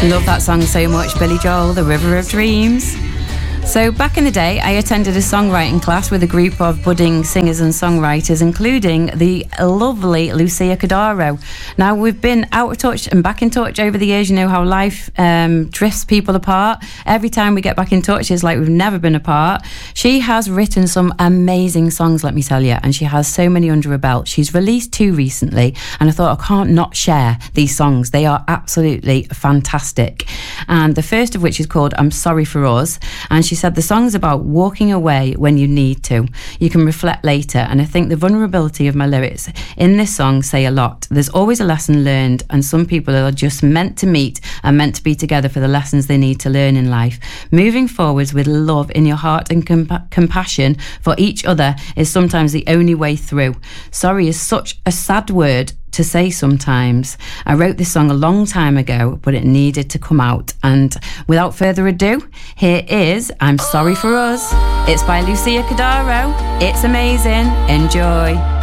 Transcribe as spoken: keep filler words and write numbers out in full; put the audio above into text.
Love that song so much, Billy Joel, The River of Dreams. So back in the day, I attended a songwriting class with a group of budding singers and songwriters, including the lovely Lucia Cordaro. Now, we've been out of touch and back in touch over the years. You know how life um, drifts people apart. Every time we get back in touch, it's like we've never been apart. She has written some amazing songs, let me tell you, and she has so many under her belt. She's released two recently, and I thought I can't not share these songs. They are absolutely fantastic. And the first of which is called I'm Sorry for Us, and she She said the song's about walking away when you need to. You can reflect later, and I think the vulnerability of my lyrics in this song say a lot. There's always a lesson learned, and some people are just meant to meet and meant to be together for the lessons they need to learn in life. Moving forwards with love in your heart and compa- compassion for each other is sometimes the only way through. Sorry is such a sad word to say sometimes. I wrote this song a long time ago, but it needed to come out. And without further ado, here is I'm Sorry for Us. It's by Lucia Cordaro. It's amazing. Enjoy.